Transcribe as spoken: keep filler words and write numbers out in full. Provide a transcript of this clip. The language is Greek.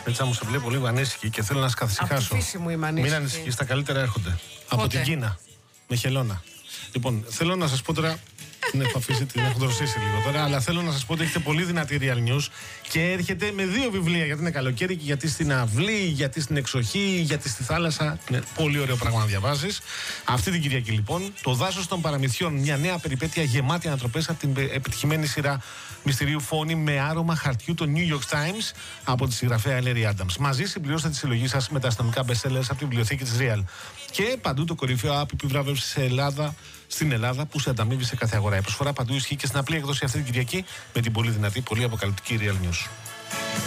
Έτσι, μου σε βλέπω λίγο ανήσυχη και θέλω να σε καθησυχάσω. Από τη φύση μου είμαι ανήσυχη. Μην ανησυχείς, τα καλύτερα έρχονται. Πότε? Από την Κίνα. Με χελώνα. Λοιπόν, θέλω να σας πω τώρα. Την έχω αφήσει, την έχω δροσίσει λίγο τώρα, αλλά θέλω να σας πω ότι έχετε πολύ δυνατή Real News και έρχεται με δύο βιβλία, γιατί είναι καλοκαίρι και γιατί στην αυλή, γιατί στην εξοχή, γιατί στη θάλασσα. Είναι πολύ ωραίο πράγμα να διαβάζεις. Αυτή την Κυριακή λοιπόν, το Δάσος των Παραμυθιών, μια νέα περιπέτεια γεμάτη ανατροπές από την επιτυχημένη σειρά μυστηρίου Φόνη με άρωμα χαρτιού το New York Times από τη συγγραφέα Larry Adams. Μαζί συμπληρώστε τη συλλογή σας με τα αστυνομικά bestsellers από τη βιβλιοθήκη της Real. Και παντού το κορυφαίο app επιβράβευση σε Ελλάδα, στην Ελλάδα που σε ανταμείβει σε κάθε αγορά. Η προσφορά παντού ισχύει και στην απλή έκδοση αυτή την Κυριακή με την πολύ δυνατή, πολύ αποκαλυπτική Real News.